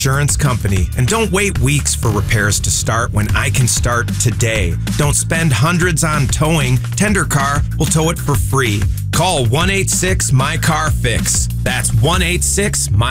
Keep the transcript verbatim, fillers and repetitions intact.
Insurance Company. And don't wait weeks for repairs to start when I can start today. Don't spend hundreds on towing. Tender Car will tow it for free. Call one eight six, M Y, C A R, Fix. That's one eight six, M Y